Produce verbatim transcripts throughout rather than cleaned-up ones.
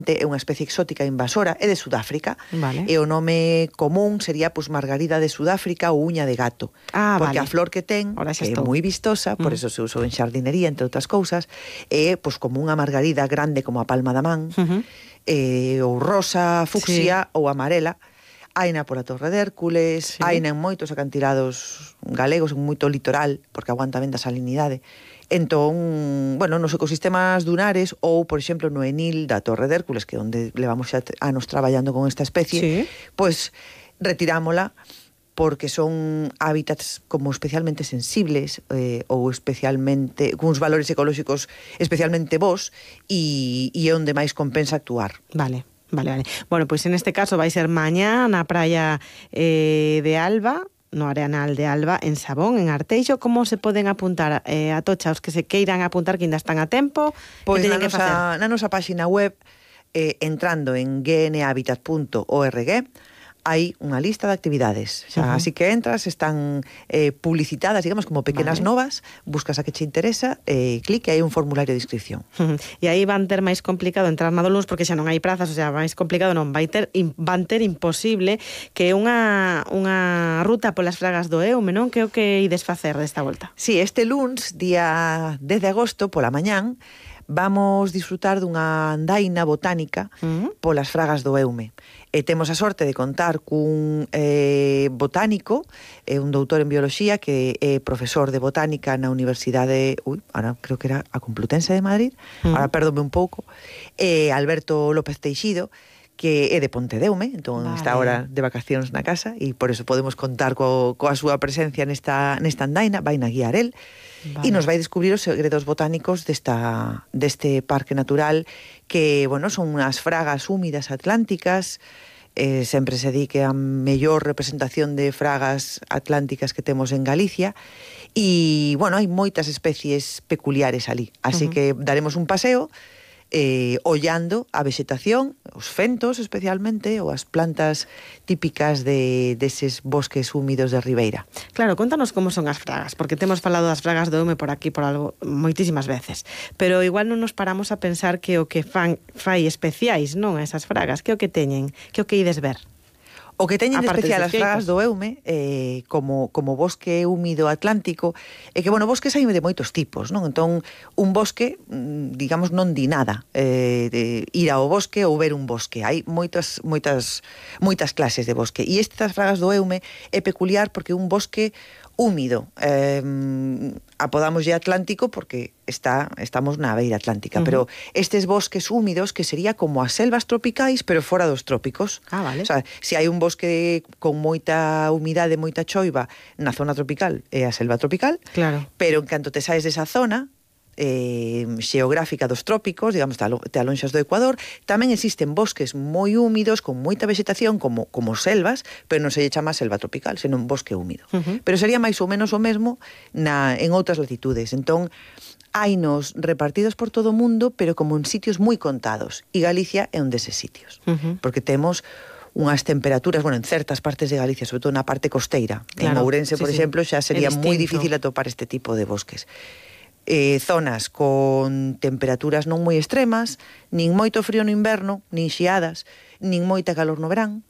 é unha especie exótica invasora, é de Sudáfrica, vale. e o nome común sería pues, margarida de Sudáfrica ou uña de gato, ah, porque vale. a flor que ten, que é estou. moi vistosa, por uh-huh. eso se usou en xardinería, entre outras cousas, é pues, como unha margarida grande como a palma da man, uh-huh. eh, ou rosa, fucsia sí. ou amarela. Haina por a Torre de Hércules, sí. haina en moitos acantilados galegos, en moito litoral, porque aguanta ben da salinidade. Entón, bueno, nos ecosistemas dunares ou, por exemplo, no Enil da Torre de Hércules, que é onde levamos xa anos traballando con esta especie, sí. pois retirámola porque son hábitats como especialmente sensibles eh, ou especialmente cuns valores ecolóxicos especialmente bons e, e é onde máis compensa actuar. Vale. Vale, vale. Bueno, pois pues en este caso vai ser mañá na praia eh, de Alba, no Arenal de Alba, en Sabón, en Arteixo. Como se poden apuntar eh, a tocha os que se queiran apuntar, que ainda están a tempo? Pois que na, que nosa, na nosa páxina web, eh, entrando en g n habitat punto org, hai unha lista de actividades. Xa, uh-huh. Así que entras, están eh, publicitadas, digamos, como pequenas vale. novas, buscas a que che interesa, eh, clic e hai un formulario de inscripción. Uh-huh. E aí van ter máis complicado entrar na do luns, porque xa non hai prazas, o sea, máis complicado non, vai ter, van ter imposible que unha, unha ruta polas fragas do Eume, non? Que é o que ides facer desta volta? Sí, este luns, día dez de agosto, pola mañán, vamos disfrutar dunha andaina botánica uh-huh. polas fragas do Eume. E temos a sorte de contar cun eh, botánico, eh, un doutor en bioloxía, que é profesor de botánica na Universidade, ui, ahora creo que era a Complutense de Madrid, uh-huh. ahora perdome un pouco, eh, Alberto López Teixido, que é de Pontedeume, entón vale. está ahora de vacacións na casa, e por eso podemos contar co, coa súa presencia nesta, nesta andaina, vai na guiar el, vale. e nos vai descubrir os segredos botánicos desta, deste parque natural, que, bueno, son unhas fragas húmidas atlánticas, eh, sempre se di que a mellor representación de fragas atlánticas que temos en Galicia, e, bueno, hai moitas especies peculiares ali, así uh-huh. que daremos un paseo, Eh, ollando a vegetación, os fentos especialmente, ou as plantas típicas de deses bosques húmidos de Ribeira. Claro, contanos como son as fragas, porque temos falado das fragas do Eume por aquí por algo moitísimas veces, pero igual non nos paramos a pensar que o que fan, fai especiais, non, esas fragas, que o que teñen, que o que ides ver. O que teñen de especial as fragas do Eume, eh, como, como bosque húmido atlántico, é que, bueno, bosques hai de moitos tipos, non? Entón, un bosque, digamos, non di nada eh, de ir ao bosque ou ver un bosque. Hai moitas, moitas, moitas clases de bosque. E estas fragas do Eume é peculiar porque é un bosque húmido. Eh, apodamoslle Atlántico porque está, estamos na beira atlántica, uh-huh. pero estes bosques húmidos que sería como as selvas tropicais, pero fora dos trópicos. Ah, vale. O sea, se hai un bosque con moita humidade, moita choiva na zona tropical, é a selva tropical, claro. pero en canto te saes desa zona eh, xeográfica dos trópicos, digamos, te alonxas do Ecuador, tamén existen bosques moi húmidos, con moita vegetación, como, como selvas, pero non se lle chama selva tropical, senón bosque húmido. Uh-huh. Pero sería máis ou menos o mesmo na, en outras latitudes. Entón, hainos repartidos por todo o mundo, pero como en sitios moi contados. E Galicia é un deses sitios. Uh-huh. Porque temos unhas temperaturas, bueno, en certas partes de Galicia, sobre todo na parte costeira. Claro. En Ourense, sí, por sí. exemplo, xa sería moi difícil atopar este tipo de bosques. Eh, zonas con temperaturas non moi extremas, nin moito frío no inverno, nin xiadas, nin moita calor no verán,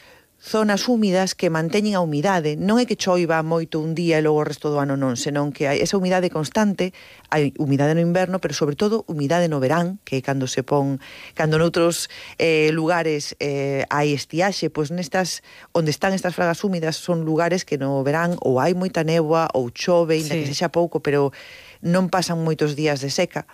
zonas húmidas que manteñen a humidade, non é que choiva moito un día e logo o resto do ano non, senón que hai esa humidade constante, hai humidade no inverno, pero sobre todo humidade no verán, que é cando se pon, cando noutros eh, lugares eh, hai estiaxe, pois nestas, onde están estas fragas húmidas son lugares que no verán ou hai moita néboa ou chove, ainda sí. que sexa pouco, pero non pasan moitos días de seca,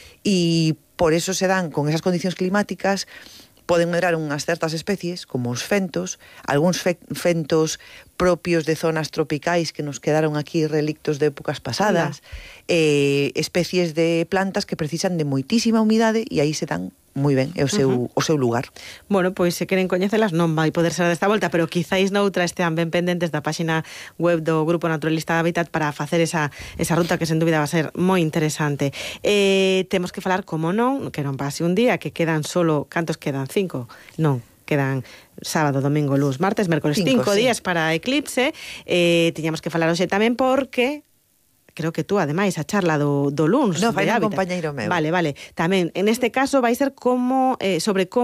e por eso se dan, con esas condicións climáticas, poden medrar unhas certas especies, como os fentos, algúns fe fentos propios de zonas tropicais que nos quedaron aquí relictos de épocas pasadas, eh, especies de plantas que precisan de moitísima humidade e aí se dan moi ben, é o seu, uh-huh. o seu lugar. Bueno, pois se queren coñecelas non vai poder ser desta volta, pero quizáis noutra estean ben pendentes da páxina web do Grupo Naturalista de Hábitat para facer esa, esa ruta que sen dúbida va a ser moi interesante. Eh, temos que falar, como non, que non pase un día, que quedan solo, cantos quedan? Cinco? Non, quedan sábado, domingo, luns, martes, mércoles, cinco, cinco sí. días para eclipse. Eh, tiñamos que falar hoxe tamén porque creo que tú, ademais, a charla do, do luns. No, fai un compañeiro meu. Vale, vale. Tamén, en este caso, vai ser como eh, sobre como